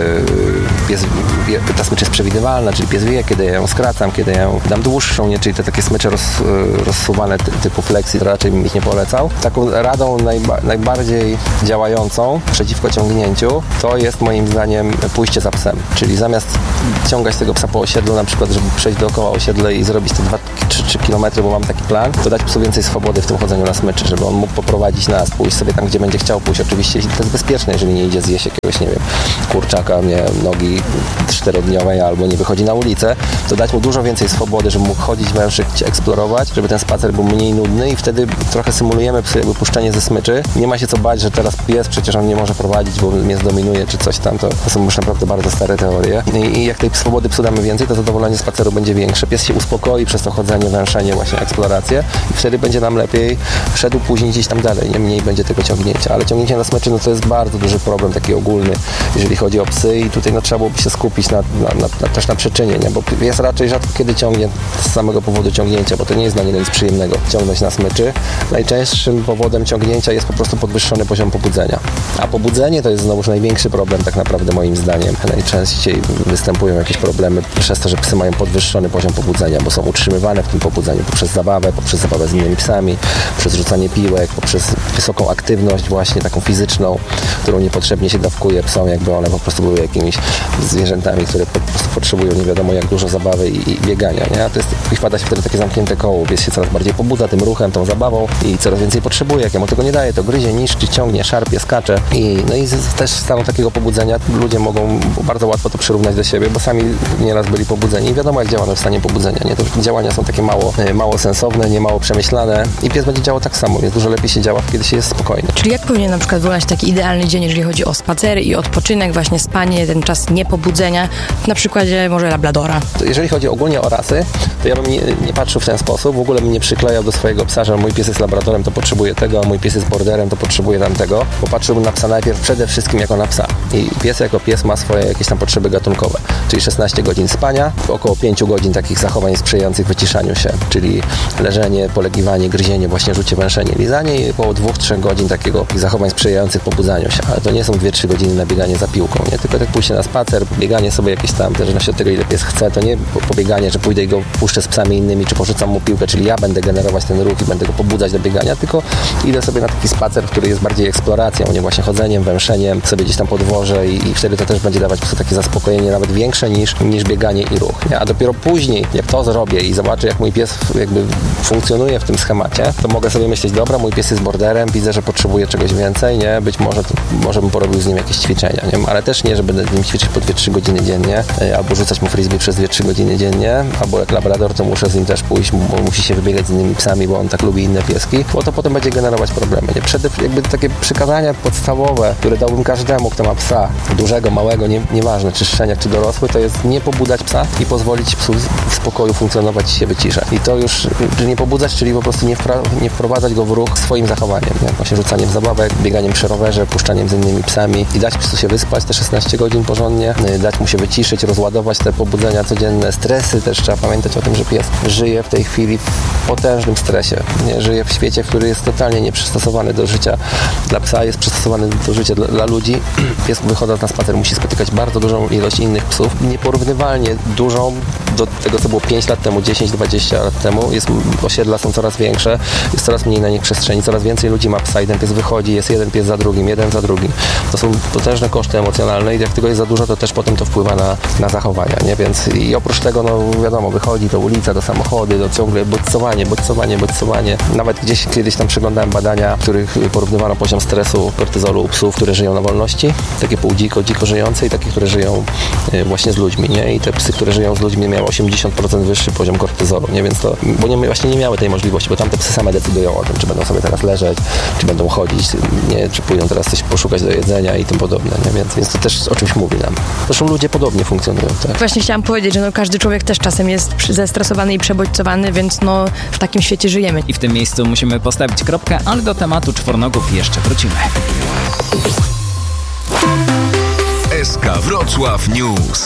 ta smycz jest przewidywalna, czyli pies wie, kiedy ja ją skracam, kiedy ja ją dam dłuższą, nie? Czyli te takie smycze rozsuwane typu flexi, to raczej bym ich nie polecał. Taką radą najbardziej działającą przeciwko ciągnięciu to jest moim zdaniem pójście za psem, czyli zamiast ciągać tego psa po osiedlu, na przykład, żeby przejść dookoła osiedla i zrobić te 2-3 km, bo mam taki plan, to dać psu więcej swobody w tym chodzeniu na smyczy, żeby on mógł poprowadzić nas, pójść sobie tam, gdzie będzie chciał pójść. Oczywiście to jest bezpieczne, jeżeli nie idzie zjeść jakiegoś, nie wiem, kurczaka, nogi 4-dniowej albo nie wychodzi na ulicę, to dać mu dużo więcej swobody, żeby mógł chodzić, węszyć, eksplorować, żeby ten spacer był mniej nudny i wtedy trochę symulujemy psy jakby puszczenie ze smyczy. Nie ma się co bać, że teraz pies przecież on nie może prowadzić, bo mnie zdominuje czy coś tam. To są już naprawdę bardzo stare teorie. I jak tej swobody psu damy więcej, to zadowolenie spaceru będzie większe. Pies się uspokoi przez to chodzenie, węszenie, właśnie eksplorację i wtedy będzie nam lepiej szedł później gdzieś tam dalej, nie? Mniej będzie tego ciągnięcia. Ale ciągnięcie na smyczy, no to jest bardzo duży problem, taki ogólny, jeżeli chodzi o psy i tutaj trzeba byłoby się skupić też na przyczynie, nie? Bo pies raczej rzadko kiedy ciągnie z samego powodu ciągnięcia, bo to nie jest dla niego nic przyjemnego ciągnąć na smyczy. Najczęstszym powodem ciągnięcia jest po prostu podwyższony poziom pobudzenia. A pobudzenie to jest znowuż największy problem tak naprawdę moim zdaniem. Najczęściej występują jakieś problemy przez to, że psy mają podwyższony poziom pobudzenia, bo są utrzymywane w tym pobudzeniu poprzez zabawę z innymi psami, przez rzucanie piłek, poprzez wysoką aktywność właśnie taką fizyczną, którą niepotrzebnie się dawkuje psom, jakby one po prostu były jakimiś zwierzętami, które po prostu potrzebują nie wiadomo jak dużo zabawy i biegania, nie? A to jest, wpada się wtedy takie zamknięte koło, pies się coraz bardziej pobudza tym ruchem, tą zabawą i coraz więcej potrzebuje, jak ja mu tego nie daje, to gryzie, niszczy, ciągnie, szarpie, skacze i też z stanu takiego pobudzenia ludzie mogą bardzo łatwo to przyrównać do siebie, bo sami nieraz byli pobudzeni i wiadomo jak działamy w stanie pobudzenia, nie? To działania są takie mało sensowne, nie mało przemyślane i pies będzie działał tak samo, więc dużo lepiej się działa, kiedy się jest spokojny. Czyli jak powinien na przykład wyglądać taki idealny dzień, jeżeli chodzi o spacery i odpoczynek, właśnie spanie, ten czas niepobudzenia, na przykładzie może labradora? To jeżeli chodzi ogólnie o rasy, to ja bym nie patrzył w ten sposób, w ogóle bym nie przyklejał do swojego psa, że mój pies jest labradorem, to potrzebuje tego, a mój pies jest borderem, to potrzebuje tamtego, bo patrzyłbym na psa najpierw przede wszystkim jako na psa. I pies jako pies ma swoje jakieś tam potrzeby gatunkowe, czyli 16 godzin spania, około 5 godzin takich zachowań sprzyjających wyciszaniu się, czyli leżenie, polegiwanie, gryzienie, właśnie rzucie, węszenie, lizanie i około 2-3 godzin takiego zachowań sprzyjających pobudzaniu się. Ale to nie są 2-3 godziny na bieganie za piłką, nie? Tylko tak pójście na spacer, bieganie sobie jakieś tam, w zależności od tego, ile pies chce, to nie pobieganie, że pójdę i go puszczę z psami innymi, czy porzucam mu piłkę, czyli ja będę generować ten ruch i będę go pobudzać do biegania, tylko idę sobie na taki spacer, który jest bardziej eksploracją, nie właśnie chodzeniem, węszeniem, sobie gdzieś tam podwożę i wtedy to też będzie dawać psu takie zaspokojenie nawet większe niż bieganie i ruch, nie? A dopiero później, jak to zrobię i zobaczę, jak mój pies jakby funkcjonuje w tym schemacie, to mogę sobie myśleć, dobra, mój pies jest borderem, widzę, że potrzebuje czegoś więcej, nie? Być może bym porobił z nim jakieś ćwiczenia, nie? Ale też nie, że będę z nim ćwiczyć po 2-3 godziny dziennie, albo rzucać mu frisbee przez 2-3 godziny dziennie, albo jak labrador, to muszę z nim też pójść, bo musi się wybiegać z innymi psami, bo on tak lubi inne pieski, bo to potem będzie generować problemy, nie? Jakby takie przykazania podstawowe, które dałbym każdemu, kto ma psa, dużego, małego, nieważne, czy szczeniak, czy dorosły, to jest nie pobudzać psa i pozwolić psu w spokoju funkcjonować i się wyciszać. I to już, nie pobudzać, czyli po prostu nie wprowadzać go w ruch swoim zachowaniem, nie? Właśnie rzucaniem zabawek, bieganiem przy rowerze, puszczaniem z innymi psami i dać psu się wyspać te 16 godzin porządnie, dać mu się wyciszyć, rozładować te pobudzenia codzienne, stresy, też trzeba pamiętać o tym, że pies żyje w tej chwili w potężnym stresie, nie? Żyje w świecie, który jest totalnie nieprzystosowany do życia dla psa, jest przystosowany do życia dla ludzi. Pies wychodząc na spacer musi spotykać bardzo dużą ilość innych psów, nieporównywalnie dużą do tego, co było 5 lat temu, 10-20 lat temu. Osiedla są coraz większe, jest coraz mniej na nich przestrzeni, coraz więcej ludzi ma psa i ten pies wychodzi, jest jeden pies za drugim, jeden za drugim. To są potężne koszty emocjonalne i jak tego jest za dużo, to też potem to wpływa na zachowania, nie? Więc i oprócz tego, no wiadomo, wychodzi do ulicy, do samochody, do ciągle bodźcowanie. Nawet gdzieś kiedyś tam przeglądałem badania, w których porównywano poziom stresu, kortyzolu u psów, które żyją na wolności, takie pół dziko żyjące i takie, które żyją właśnie z ludźmi, nie? I te psy, które żyją z ludźmi miały 80% wyższy poziom kortyzolu, nie? Więc to, bo właśnie nie miały tej możliwości, bo tamte psy same decydują o tym, czy będą sobie teraz leżeć, czy będą chodzić, nie? Czy pójdą teraz coś poszukać do jedzenia i tym podobne, nie? Więc to też o czymś mówi nam. Zresztą ludzie podobnie funkcjonują, tak? Właśnie chciałam powiedzieć, że każdy człowiek też czasem jest zestresowany i przebodźcowany, więc w takim świecie żyjemy. I w tym miejscu musimy postawić kropkę, ale do tematu czworonogów jeszcze wrócimy. SK Wrocław News.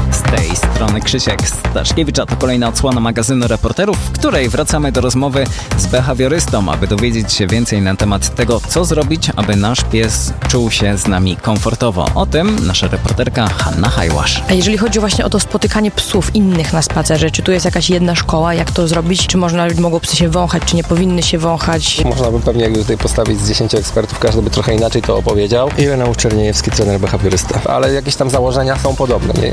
Z tej strony Krzysiek Staszkiewicz, a to kolejna odsłona magazynu Reporterów, w której wracamy do rozmowy z behawiorystą, aby dowiedzieć się więcej na temat tego, co zrobić, aby nasz pies czuł się z nami komfortowo. O tym nasza reporterka Hanna Hajłasz. A jeżeli chodzi właśnie o to spotykanie psów innych na spacerze, czy tu jest jakaś jedna szkoła, jak to zrobić? Czy mogą psy się wąchać, czy nie powinny się wąchać? Można by pewnie jakby tutaj postawić z 10 ekspertów, każdy by trochę inaczej to opowiedział. Ireneusz Czerniejewski, trener behawiorysta. Ale jakieś tam założenia są podobne, nie?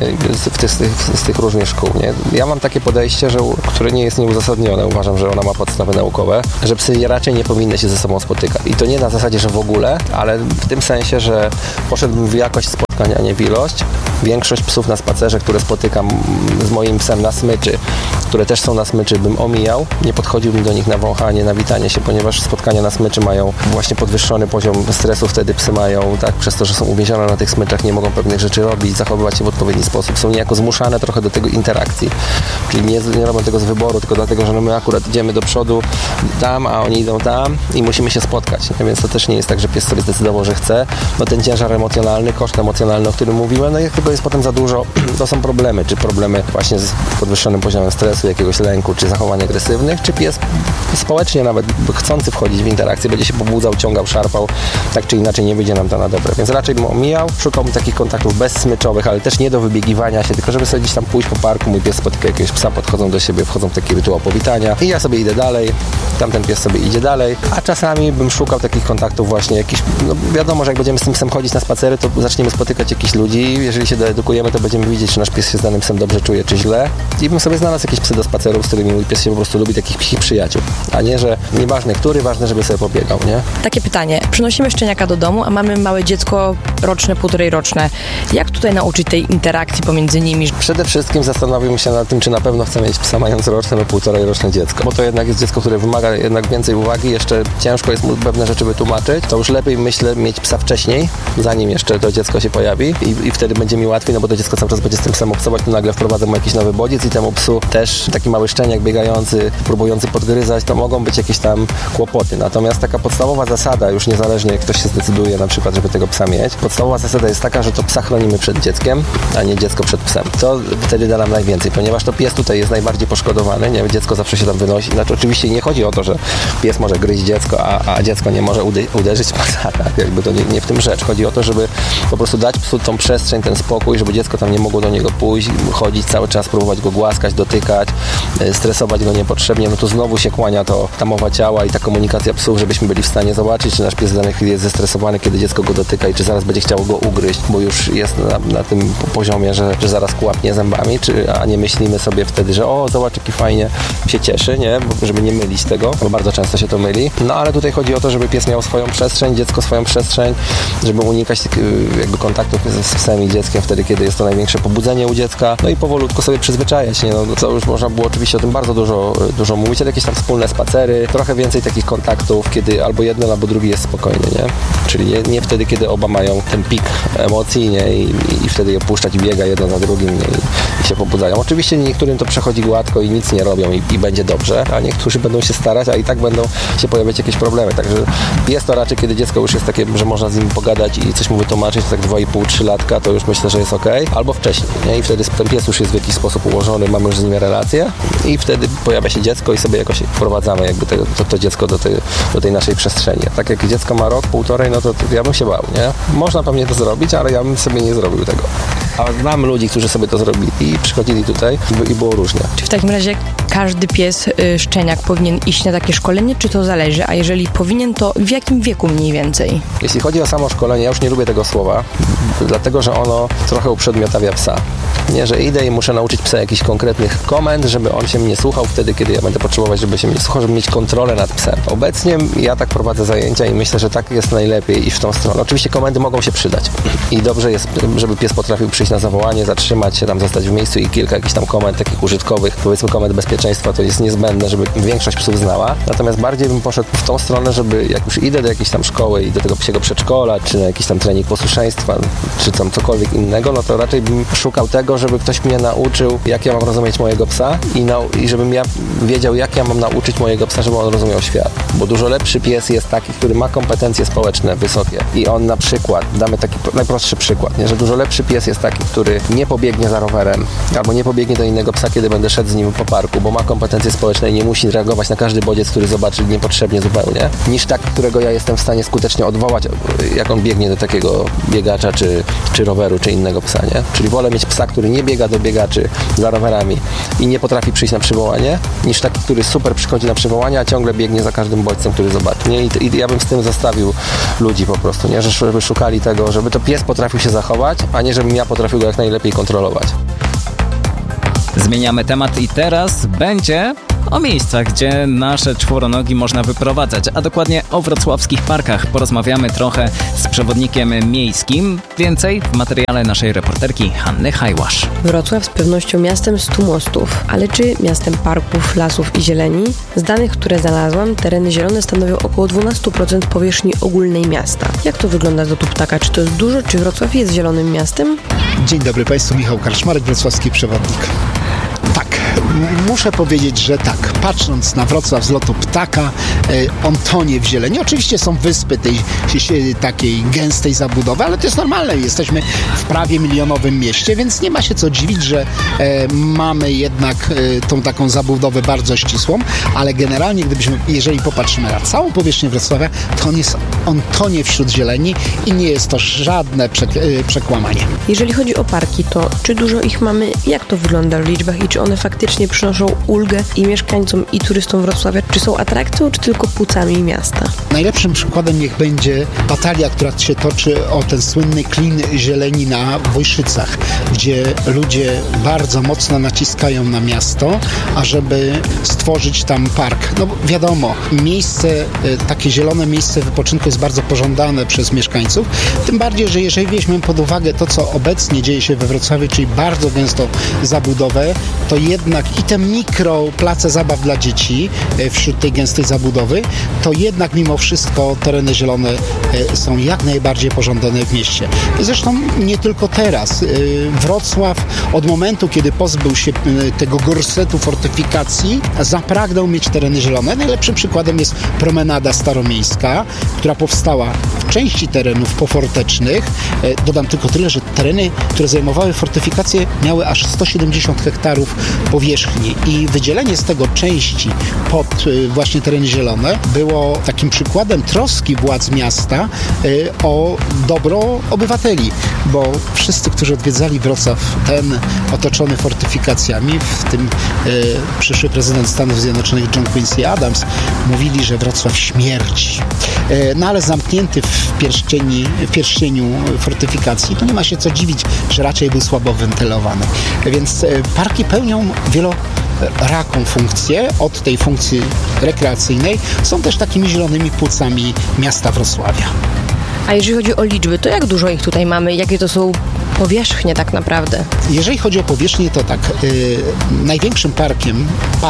Z tych różnych szkół. Nie? Ja mam takie podejście, które nie jest nieuzasadnione. Uważam, że ona ma podstawy naukowe, że psy raczej nie powinny się ze sobą spotykać. I to nie na zasadzie, że w ogóle, ale w tym sensie, że poszedłbym w jakość spotkań, a nie w ilość. Większość psów na spacerze, które spotykam z moim psem na smyczy, które też są na smyczy, bym omijał. Nie podchodziłbym do nich na wąchanie, na witanie się, ponieważ spotkania na smyczy mają właśnie podwyższony poziom stresu, wtedy psy mają, tak, przez to, że są uwięzione na tych smyczach, nie mogą pewnych rzeczy robić, zachowywać się w odpowiedni sposób. Są niejako zmuszane trochę do tego interakcji. Czyli nie robią tego z wyboru, tylko dlatego, że my akurat idziemy do przodu tam, a oni idą tam i musimy się spotkać. Więc to też nie jest tak, że pies sobie zdecydował, że chce. No ten ciężar emocjonalny, koszt emocjonalny, o którym mówiłem, no jak tego jest potem za dużo, to są problemy. Czy problemy właśnie z podwyższonym poziomem stresu, jakiegoś lęku, czy zachowań agresywnych, czy pies społecznie nawet chcący wchodzić w interakcję, będzie się pobudzał, ciągał, szarpał, tak czy inaczej nie wyjdzie nam to na dobre. Więc raczej bym omijał, szukałbym takich kontaktów bezsmyczowych, ale też nie do wybiegiwania się, tylko żeby sobie gdzieś tam pójść po parku, mój pies spotyka jakiegoś psa, podchodzą do siebie, wchodzą w taki rytuał powitania i ja sobie idę dalej, tamten pies sobie idzie dalej, a czasami bym szukał takich kontaktów właśnie jakichś, no wiadomo, że jak będziemy z tym psem chodzić na spacery, to zaczniemy spotykać jakichś ludzi, jeżeli się doedukujemy, to będziemy widzieć, czy nasz pies się z danym psem dobrze czuje, czy źle i bym sobie znalazł jakieś psy do spacerów, z którymi mój pies się po prostu lubi, takich psich przyjaciół, a nie, że nieważne który, ważne, żeby sobie pobiegał, nie? Takie pytanie. Przynosimy szczeniaka do domu, a mamy małe dziecko roczne, 1,5 roczne. Jak tutaj nauczyć tej interakcji pomiędzy nimi? Przede wszystkim zastanowiłbym się nad tym, czy na pewno chcę mieć psa mając roczne lub 1,5 roczne dziecko, bo to jednak jest dziecko, które wymaga jednak więcej uwagi, jeszcze ciężko jest mu pewne rzeczy wytłumaczyć, to już lepiej myślę mieć psa wcześniej, zanim jeszcze to dziecko się pojawi i wtedy będzie mi łatwiej, no bo to dziecko cały czas będzie z tym psem obcować, to nagle wprowadzę mu jakiś nowy bodziec i temu psu też taki mały szczeniak biegający, próbujący podgryzać, to mogą być jakieś tam kłopoty. Natomiast taka podstawowa zasada, już niezależnie jak ktoś się zdecyduje na przykład, żeby tego psa mieć, podstawowa zasada jest taka, że to psa chronimy przed dzieckiem, a nie dziecko przed psem. To wtedy da nam najwięcej, ponieważ to pies tutaj jest najbardziej poszkodowany, nie? Dziecko zawsze się tam wynosi. Znaczy oczywiście nie chodzi o to, że pies może gryźć dziecko, a dziecko nie może uderzyć psa, tak? Jakby to nie w tym rzecz. Chodzi o to, żeby po prostu dać psu tą przestrzeń, ten spokój, żeby dziecko tam nie mogło do niego pójść, chodzić cały czas, próbować go głaskać, dotykać, stresować go niepotrzebnie, no to znowu się kłania ta mowa ciała i ta komunikacja psów, żebyśmy byli w stanie zobaczyć, czy nasz pies w danej chwili jest zestresowany, kiedy dziecko go dotyka i czy zaraz będzie chciało go ugryźć, bo już jest na tym poziomie, że zaraz kłapnie zębami, a nie myślimy sobie wtedy, że o, zobacz, jaki fajnie się cieszy, nie? Żeby nie mylić tego, bo bardzo często się to myli. No ale tutaj chodzi o to, żeby pies miał swoją przestrzeń, dziecko swoją przestrzeń, żeby unikać jakby kontaktów z psem i dzieckiem wtedy, kiedy jest to największe pobudzenie u dziecka, no i powolutku sobie przyzwyczajać, nie? No to już można było oczywiście o tym bardzo dużo mówić, ale jakieś tam wspólne spacery, trochę więcej takich kontaktów, kiedy albo jeden, albo drugi jest spokojny, nie? Czyli nie wtedy, kiedy oba mają ten pik emocji, nie? I wtedy je puszczać i biega jeden za drugim, nie? I się pobudzają. Oczywiście niektórym to przechodzi gładko i nic nie robią i będzie dobrze, a niektórzy będą się starać, a i tak będą się pojawiać jakieś problemy. Także jest to raczej, kiedy dziecko już jest takie, że można z nim pogadać i coś mu wytłumaczyć, to tak 2,5-3 latka, to już myślę, że jest okej. Albo wcześniej, nie? I wtedy ten pies już jest w jakiś sposób ułożony, mamy już z nim relację i wtedy pojawia się dziecko i sobie jakoś wprowadzamy jakby to dziecko do tej naszej przestrzeni. Tak jak dziecko ma rok, 1,5, no to ja bym się bał, nie? Można pewnie to zrobić, ale ja bym sobie nie zrobił tego. A znam ludzi, którzy sobie to zrobili i przychodzili tutaj i było różnie. Czy w takim razie każdy pies, szczeniak powinien iść na takie szkolenie, czy to zależy? A jeżeli powinien, to w jakim wieku mniej więcej? Jeśli chodzi o samo szkolenie, ja już nie lubię tego słowa, dlatego, że ono trochę uprzedmiotawia psa. Nie, że idę i muszę nauczyć psa jakichś konkretnych komend, żeby on się mnie słuchał wtedy, kiedy ja będę potrzebować, żeby się mnie słuchał, żeby mieć kontrolę nad psem. Obecnie ja tak prowadzę zajęcia i myślę, że tak jest najlepiej iść w tą stronę. Oczywiście komendy mogą się przydać i dobrze jest, żeby pies potrafił przyjść na zawołanie, zatrzymać się tam, zostać w miejscu i kilka jakichś tam komend takich użytkowych, powiedzmy komend bezpieczeństwa, to jest niezbędne, żeby większość psów znała. Natomiast bardziej bym poszedł w tą stronę, żeby jak już idę do jakiejś tam szkoły i do tego psiego przedszkola, czy na jakiś tam trening posłuszeństwa, czy tam cokolwiek innego, no to raczej bym szukał tego, żeby ktoś mnie nauczył, jak ja mam rozumieć mojego psa i żebym ja wiedział, jak ja mam nauczyć mojego psa, żeby on rozumiał świat. Bo dużo lepszy pies jest taki, który ma kompetencje społeczne wysokie i on na przykład, damy taki najprostszy przykład, nie? Że dużo lepszy pies jest taki, taki, który nie pobiegnie za rowerem albo nie pobiegnie do innego psa, kiedy będę szedł z nim po parku, bo ma kompetencje społeczne i nie musi reagować na każdy bodziec, który zobaczy niepotrzebnie zupełnie, niż taki, którego ja jestem w stanie skutecznie odwołać, jak on biegnie do takiego biegacza, czy roweru, czy innego psa, nie? Czyli wolę mieć psa, który nie biega do biegaczy za rowerami i nie potrafi przyjść na przywołanie, niż taki, który super przychodzi na przywołanie, a ciągle biegnie za każdym bodźcem, który zobaczy, nie? I ja bym z tym zostawił ludzi po prostu, nie? Żeby szukali tego, żeby to pies potrafił się zachować, a nie żebym ja potrafił go jak najlepiej kontrolować. Zmieniamy temat i teraz będzie o miejscach, gdzie nasze czworonogi można wyprowadzać, a dokładnie o wrocławskich parkach. Porozmawiamy trochę z przewodnikiem miejskim. Więcej w materiale naszej reporterki Hanny Hajłasz. Wrocław z pewnością miastem 100 mostów, ale czy miastem parków, lasów i zieleni? Z danych, które znalazłam, tereny zielone stanowią około 12% powierzchni ogólnej miasta. Jak to wygląda z lotu ptaka? Czy to jest dużo? Czy Wrocław jest zielonym miastem? Dzień dobry Państwu, Michał Karczmarek, wrocławski przewodnik. Tak, muszę powiedzieć, że tak, patrząc na Wrocław z lotu ptaka, on tonie w zieleni. Oczywiście są wyspy tej takiej gęstej zabudowy, ale to jest normalne. Jesteśmy w prawie milionowym mieście, więc nie ma się co dziwić, że mamy jednak tą taką zabudowę bardzo ścisłą, ale generalnie, jeżeli popatrzymy na całą powierzchnię Wrocławia, to on tonie wśród zieleni i nie jest to żadne przekłamanie. Jeżeli chodzi o parki, to czy dużo ich mamy? Jak to wygląda w liczbach i czy one faktycznie przynoszą ulgę i mieszkańcom, i turystom Wrocławia? Czy są atrakcją, czy tylko płucami miasta? Najlepszym przykładem niech będzie batalia, która się toczy o ten słynny klin zieleni na Wojszycach, gdzie ludzie bardzo mocno naciskają na miasto, ażeby stworzyć tam park. No wiadomo, takie zielone miejsce wypoczynku jest bardzo pożądane przez mieszkańców, tym bardziej, że jeżeli weźmiemy pod uwagę to, co obecnie dzieje się we Wrocławiu, czyli bardzo gęsto zabudowę, to jednak i te place zabaw dla dzieci wśród tej gęstej zabudowy, to jednak mimo wszystko tereny zielone są jak najbardziej pożądane w mieście. Zresztą nie tylko teraz. Wrocław od momentu, kiedy pozbył się tego gorsetu fortyfikacji, zapragnął mieć tereny zielone. Najlepszym przykładem jest promenada staromiejska, która powstała w części terenów pofortecznych. Dodam tylko tyle, że tereny, które zajmowały fortyfikacje, miały aż 170 hektarów powierzchni i wydzielenie z tego części pod właśnie tereny zielone było takim przykładem troski władz miasta o dobro obywateli, bo wszyscy, którzy odwiedzali Wrocław, ten otoczony fortyfikacjami, w tym przyszły prezydent Stanów Zjednoczonych John Quincy Adams, mówili, że Wrocław śmierdzi. No ale zamknięty w pierścieniu fortyfikacji, to nie ma się co dziwić, że raczej był słabo wentylowany. Więc parki pełnią wieloraką funkcję. Od tej funkcji rekreacyjnej są też takimi zielonymi płucami miasta Wrocławia. A jeżeli chodzi o liczby, to jak dużo ich tutaj mamy? Jakie to są powierzchnie tak naprawdę? Jeżeli chodzi o powierzchnię, to tak, największym parkiem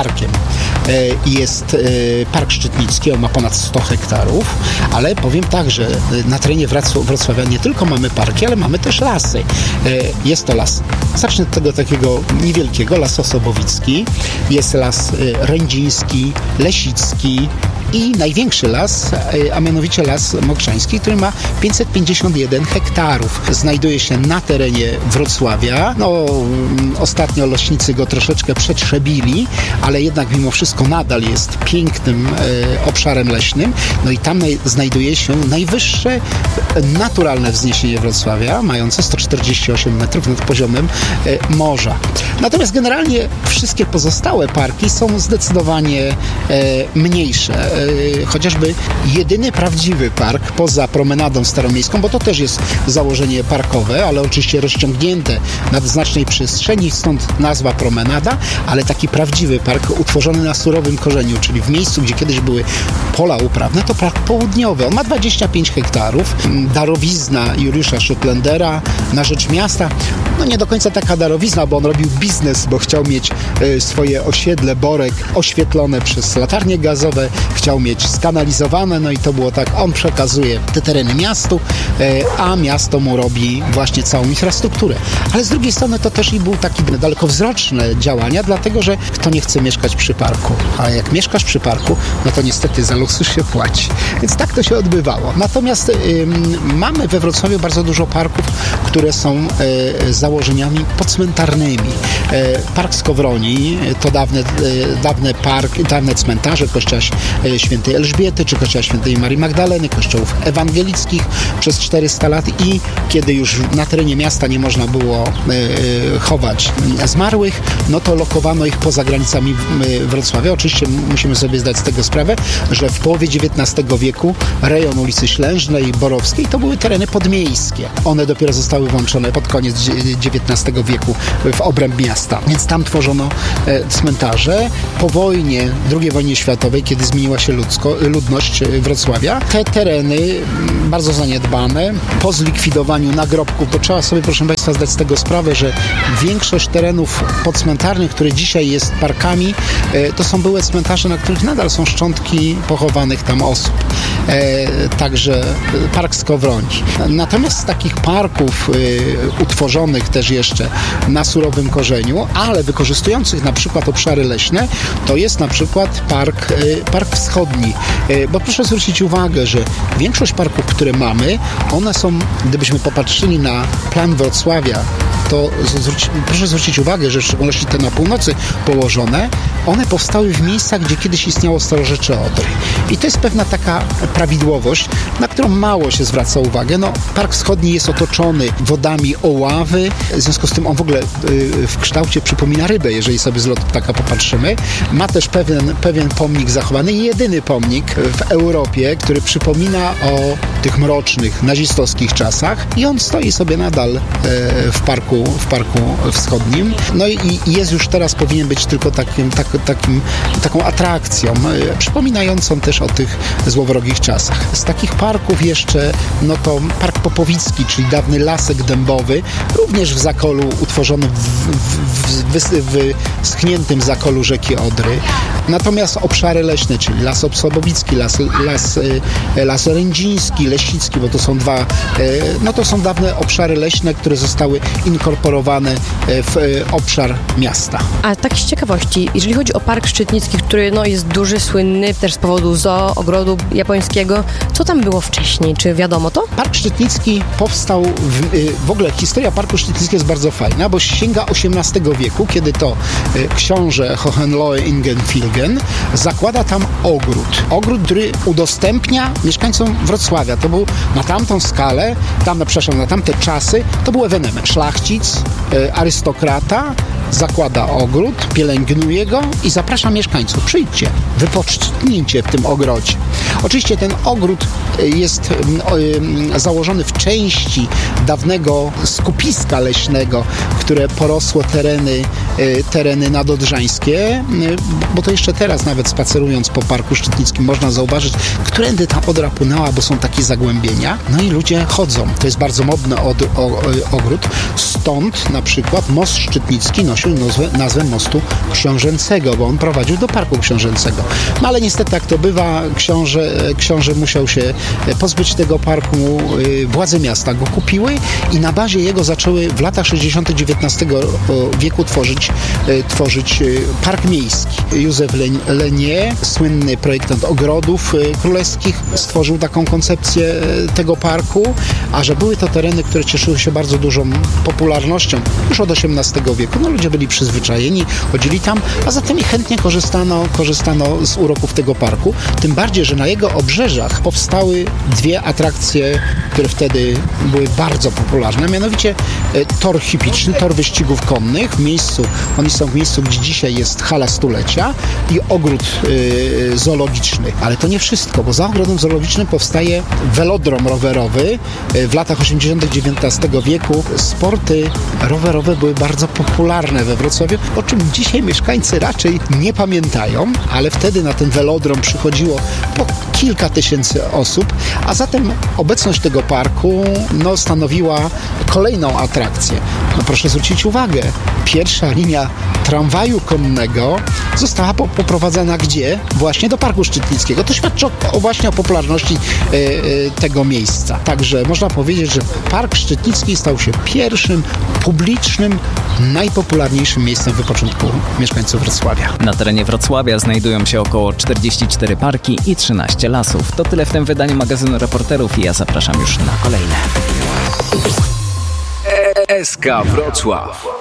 jest Park Szczytnicki, on ma ponad 100 hektarów, ale powiem tak, że na terenie Wrocławia nie tylko mamy parki, ale mamy też lasy. Jest to las, zacznę od tego takiego niewielkiego, Las Osobowicki, jest las Rędziński, Lesicki i największy las, a mianowicie Las Mokrzański, który ma 551 hektarów. Znajduje się na terenie Wrocławia. Ostatnio leśnicy go troszeczkę przetrzebili, ale jednak mimo wszystko nadal jest pięknym obszarem leśnym. No i tam znajduje się najwyższe naturalne wzniesienie Wrocławia, mające 148 metrów nad poziomem morza. Natomiast generalnie wszystkie pozostałe parki są zdecydowanie mniejsze. Chociażby jedyny prawdziwy park poza promenadą staromiejską, bo to też jest założenie parkowe, ale oczywiście rozciągnięte na znacznej przestrzeni, stąd nazwa promenada, ale taki prawdziwy park utworzony na surowym korzeniu, czyli w miejscu, gdzie kiedyś były pola uprawne, to park południowy. On ma 25 hektarów. Darowizna Juliusza Szyklendera na rzecz miasta. No nie do końca taka darowizna, bo on robił biznes, bo chciał mieć swoje osiedle Borek oświetlone przez latarnie gazowe, chciał mieć skanalizowane, no i to było tak, on przekazuje te tereny miastu, a miasto mu robi właśnie całą infrastrukturę. Ale z drugiej strony to też i był taki dalekowzroczne działania, dlatego że kto nie chce mieszkać przy parku, a jak mieszkasz przy parku, no to niestety za luksus się płaci. Więc tak to się odbywało. Natomiast mamy we Wrocławiu bardzo dużo parków, które są założeniami podcmentarnymi. Park Skowroni to dawne cmentarze kościoła świętej Elżbiety, czy kościoła świętej Marii Magdaleny, kościołów ewangelickich przez 400 lat i kiedy już na terenie miasta nie można było chować zmarłych, no to lokowano ich poza granicami Wrocławia. Oczywiście musimy sobie zdać z tego sprawę, że w połowie XIX wieku rejon ulicy Ślężnej, Borowskiej to były tereny podmiejskie. One dopiero zostały włączone pod koniec XIX wieku w obręb miasta. Więc tam tworzono cmentarze. Po wojnie, II wojnie światowej, kiedy zmieniła się ludność Wrocławia, te tereny bardzo zaniedbane, po zlikwidowaniu nagrobków, bo trzeba sobie, proszę Państwa, zdać z tego sprawę, że większość terenów podcmentarnych, które dzisiaj jest parkami, to są były cmentarze, na których nadal są szczątki pochowanych tam osób. Także Park Skowroni. Natomiast z takich parków utworzonych też jeszcze na surowym korzeniu, ale wykorzystujących na przykład obszary leśne, to jest na przykład Park Wschodni. Bo proszę zwrócić uwagę, że większość parków, które mamy, one są, gdybyśmy popatrzyli na plan Wrocławia, to proszę zwrócić uwagę, że w szczególności te na północy położone, one powstały w miejscach, gdzie kiedyś istniało Starorzecze Odry. I to jest pewna taka prawidłowość, na którą mało się zwraca uwagę. No, Park Wschodni jest otoczony wodami Oławy, w związku z tym on w ogóle w kształcie przypomina rybę, jeżeli sobie z lotu ptaka popatrzymy. Ma też pewien pomnik zachowany, jedyny pomnik w Europie, który przypomina o tych mrocznych, nazistowskich czasach i on stoi sobie nadal w Parku Wschodnim. No i jest już teraz, powinien być tylko taką atrakcją, przypominającą też o tych złowrogich czasach. Z takich parków jeszcze, no to Park Popowicki, czyli dawny lasek dębowy, również w zakolu utworzonym w schniętym zakolu rzeki Odry. Natomiast obszary leśne, czyli Las Obsobowicki, Las Rędziński, Lesicki, bo to są to są dawne obszary leśne, które zostały inkorporowane w obszar miasta. A tak z ciekawości, jeżeli chodzi o Park Szczytnicki, który jest duży, słynny, też z powodu zoo, ogrodu japońskiego, co tam było wcześniej? Czy wiadomo to? Park Szczytnicki powstał, w ogóle historia Parku Szczytnickiego jest bardzo fajna, bo sięga XVIII wieku, kiedy to książę Hohenlohe-Ingenfilgen zakłada tam ogród, który udostępnia mieszkańcom Wrocławia. To był na tamtą skalę, na tamte czasy, to był ewenement. Szlachcic, arystokrata zakłada ogród, pielęgnuje go i zaprasza mieszkańców. Przyjdźcie, wypocztnijcie w tym ogrodzie. Oczywiście ten ogród jest założony w części dawnego skupiska leśnego, które porosło tereny nadodrzańskie, bo to jeszcze teraz nawet spacerując po Parku Szczytnickim można zauważyć, którędy ta Odra płynęła, bo są takie zagłębienia. No i ludzie chodzą. To jest bardzo modny ogród. Stąd na przykład most Szczytnicki nosił nazwę mostu książęcego, bo on prowadził do Parku Książęcego. No ale niestety, jak to bywa, książę musiał się pozbyć tego parku, władze miasta go kupiły i na bazie jego zaczęły w latach 60. XIX wieku tworzyć park miejski. Józef Lenier, słynny projektant ogrodów królewskich, stworzył taką koncepcję tego parku, a że były to tereny, które cieszyły się bardzo dużą popularnością już od XVIII wieku. No, ludzie byli przyzwyczajeni, chodzili tam, a zatem i chętnie korzystano z uroków tego parku. Tym bardziej, że na jego obrzeżach powstały dwie atrakcje, które wtedy były bardzo popularne, mianowicie tor hippiczny, tor wyścigów konnych oni są w miejscu, gdzie dzisiaj jest hala stulecia i ogród zoologiczny. Ale to nie wszystko, bo za ogrodem zoologicznym powstaje velodrom rowerowy. W latach 80. XIX wieku sporty rowerowe były bardzo popularne we Wrocławiu, o czym dzisiaj mieszkańcy raczej nie pamiętają, ale wtedy na ten velodrom przychodziło po kilka tysięcy osób, a zatem obecność tego parku stanowiła kolejną atrakcję. Proszę zwrócić uwagę, pierwsza linia tramwaju konnego została poprowadzona gdzie? Właśnie do Parku Szczytnickiego. To świadczy właśnie o popularności tego miejsca. Także można powiedzieć, że Park Szczytnicki stał się pierwszym publicznym, najpopularniejszym miejscem wypoczynku mieszkańców Wrocławia. Na terenie Wrocławia znajdują się około 44 parki i 13 lasów. To tyle w tym wydaniu magazynu Reporterów i ja zapraszam już na kolejne. SK Wrocław.